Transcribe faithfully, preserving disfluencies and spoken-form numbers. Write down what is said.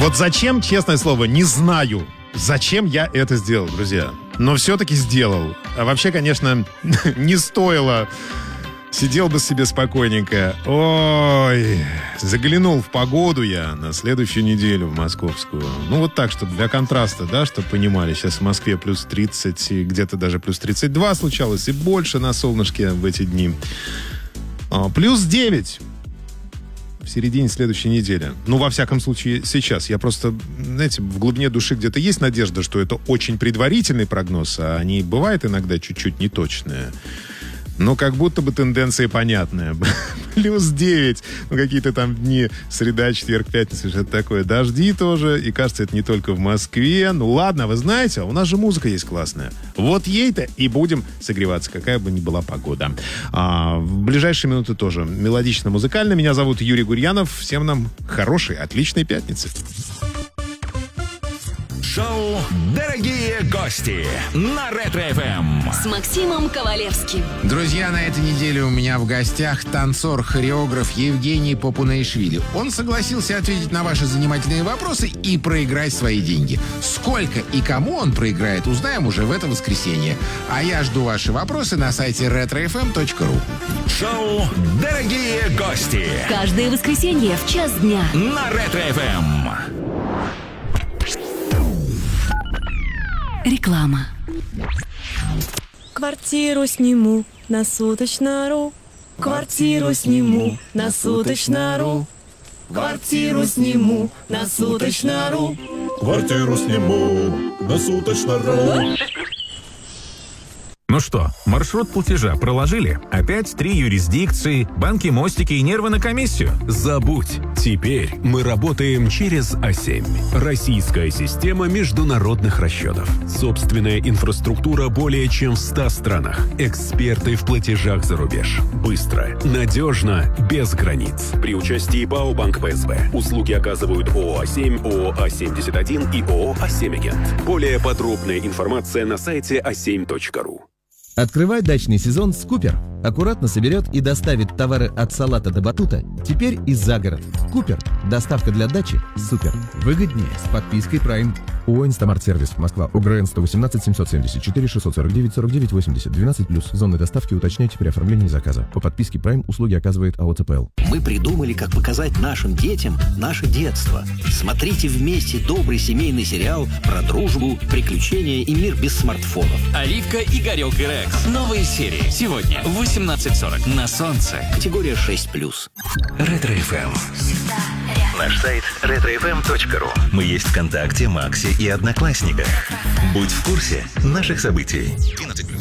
Вот зачем, честное слово, не знаю, зачем я это сделал, друзья. Но все-таки сделал. А вообще, конечно, не стоило. Сидел бы себе спокойненько. Ой, заглянул в погоду я на следующую неделю в московскую. Ну, вот так, чтобы для контраста, да, чтобы понимали. Сейчас в Москве плюс тридцать, и где-то даже плюс тридцать два случалось, и больше на солнышке в эти дни. А, плюс девять в середине следующей недели. Ну, во всяком случае, сейчас. Я просто, знаете, в глубине души где-то есть надежда, что это очень предварительный прогноз, а они бывают иногда чуть-чуть неточные. Но как будто бы тенденция понятная. Плюс девять. Ну, какие-то там дни, среда, четверг, пятница, что-то такое. Дожди тоже. И кажется, это не только в Москве. Ну, ладно, вы знаете, у нас же музыка есть классная. Вот ей-то и будем согреваться, какая бы ни была погода. А, в ближайшие минуты тоже мелодично-музыкально. Меня зовут Юрий Гурьянов. Всем нам хорошей, отличной пятницы. Шоу «Дорогие гости» на Ретро-эф эм с Максимом Ковалевским. Друзья, на этой неделе у меня в гостях танцор-хореограф Евгений Попунаишвили. Он согласился ответить на ваши занимательные вопросы и проиграть свои деньги. Сколько и кому он проиграет, узнаем уже в это воскресенье. А я жду ваши вопросы на сайте ретро эф эм точка ру. Шоу «Дорогие гости» каждое воскресенье в час дня на Ретро-эф эм. Реклама. Квартиру сниму на суточно.ру. Квартиру сниму на суточно.ру. Квартиру сниму на суточно.ру. Квартиру сниму на суточно.ру. Ну что, маршрут платежа проложили? Опять три юрисдикции, банки, мостики и нервы на комиссию? Забудь. Теперь мы работаем через а семь. Российская система международных расчетов. Собственная инфраструктура более чем в ста странах. Эксперты в платежах за рубеж. Быстро, надежно, без границ. При участии ПАО «Банк Пэ Эс Бэ». Услуги оказывают ООО «А семь», ООО «А семьдесят один» и ООО «А семь Агент». Более подробная информация на сайте а семь точка ру. Открывай дачный сезон с Купер. Аккуратно соберет и доставит товары от салата до батута теперь и за город. Купер. Доставка для дачи супер. Выгоднее с подпиской Prime. ООО «Инстамарт-сервис», Москва, УГРН сто восемнадцать семьсот семьдесят четыре шестьсот сорок девять сорок девять восемьдесят двенадцать плюс. Зоны доставки уточняйте при оформлении заказа. По подписке Prime услуги оказывает АО ЦПЛ. Мы придумали, как показать нашим детям наше детство. Смотрите вместе добрый семейный сериал про дружбу, приключения и мир без смартфонов. «Оливка и горелка Рекс». Новые серии. Сегодня в восемнадцать сорок на Солнце. Категория шесть плюс. Ретро-эф эм. Наш сайт ретро эф эм точка ру. Мы есть ВКонтакте, Максе и Одноклассниках. Будь в курсе наших событий. двенадцать плюс.